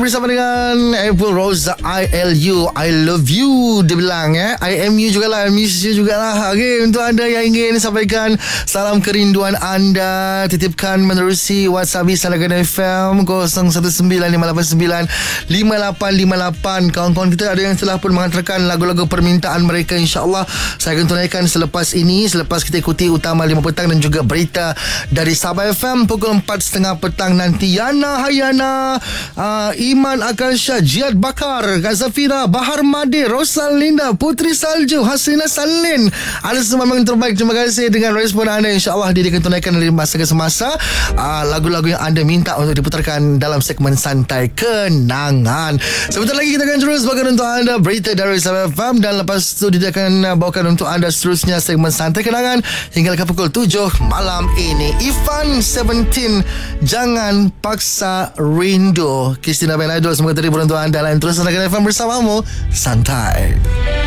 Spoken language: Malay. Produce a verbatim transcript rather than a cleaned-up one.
bersama dengan April Rose. I L U, I love you, dia bilang eh. I M U jugalah, I miss you jugalah. Okay, untuk anda yang ingin sampaikan salam kerinduan anda, titipkan menerusi WhatsApp Salagan F M kosong satu sembilan lima lapan sembilan lima lapan lima lapan. Kawan-kawan kita ada yang telah pun menghantarkan lagu-lagu permintaan mereka. InsyaAllah saya akan tunaikan selepas ini, selepas kita ikuti Utama lima petang dan juga berita dari Sabah F M pukul empat tiga puluh petang nanti. Yana Hayana, uh, Iman Akansha, Jihad Bakar, Gazafira, Bahar Made, Rosalinda, Putri Salju, Hasina Salin. Anda semua memang terbaik. Terima kasih dengan respon anda. InsyaAllah dia akan tunaikan dari masa ke semasa uh, lagu-lagu yang anda minta untuk diputarkan dalam segmen Santai Kenangan. Sebentar lagi kita akan terus bawakan untuk anda berita dari Sabah F M, dan lepas tu dia akan bawakan untuk anda seterusnya segmen Santai Kenangan hingga ke pukul tujuh malam ini. Ifan Seventeen, Jangan Paksa Rindu, Christina Ben Idol. Semoga terhibur untuk anda. Dan terus anda F M bersamamu Santai.